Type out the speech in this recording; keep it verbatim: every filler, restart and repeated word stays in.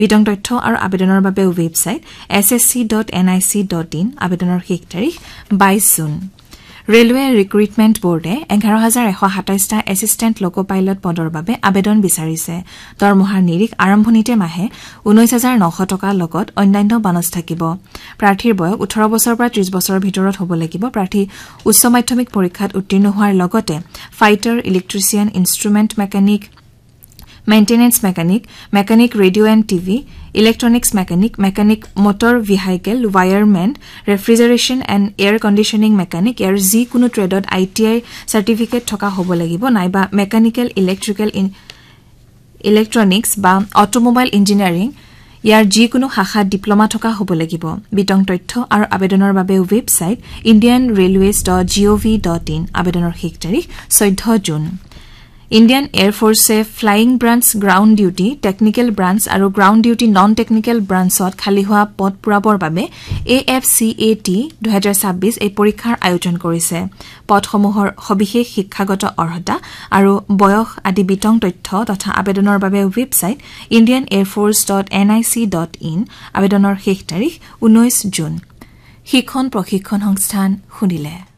বিতং তথ্য আৰু আবেদনৰ বাবে website S S C dot N I C dot in আবেদনৰ শেষ তাৰিখ বাইশ জুন ৰেলৱে ৰিক্ৰুটমেণ্ট বোৰ্ডে এঘাৰ হাজাৰ এশ সাতাইশটা এছিষ্টেণ্ট লোকো পাইলট পদৰ বাবে আবেদন বিচাৰিছে দৰমহাৰ নিৰিখ আৰম্ভণিতে মাহে ঊনৈশ হাজাৰ নশ টকাৰ লগত অন্যান্য বানচ থাকিব প্ৰাৰ্থীৰ বয়স ওঠৰ বছৰৰ পৰা ত্ৰিশ বছৰৰ ভিতৰত হ'ব লাগিব প্ৰাৰ্থী উচ্চ মাধ্যমিক পৰীক্ষাত উত্তীৰ্ণ হোৱাৰ লগতে fighter electrician instrument mechanic Maintenance mechanic, mechanic radio and T V, electronics mechanic, mechanic motor vehicle, wireman, refrigeration and air conditioning mechanic, air Z কোনো ট্ৰেডত I T I certificate থকা হ'ব লাগিব নাইবা mechanical, electrical, in, electronics বা automobile engineering ইয়াৰ যি কোনো শাখাত diploma থকা হ'ব লাগিব বিতং তথ্য আৰু আবেদনৰ বাবে website indian railways dot gov dot in আবেদনৰ শেষ তাৰিখ চৈধ্য June Indian Air Force Flying Branch Ground Duty, Technical Branch আৰু Ground Duty Non-Technical Branchত খালি হোৱা পদ পূৰাবৰ বাবে A F C A T দুহেজাৰ ছাব্বিশ এই পৰীক্ষাৰ আয়োজন কৰিছে পদসমূহৰ সবিশেষ শিক্ষাগত অৰ্হতা আৰু বয়স আদি বিতং তথ্য তথা আবেদনৰ বাবে website indian air force dot n i c dot in আবেদনৰ শেষ তাৰিখ ঊনৈশ জুন শিক্ষণ প্ৰশিক্ষণ সংস্থান শুনিলে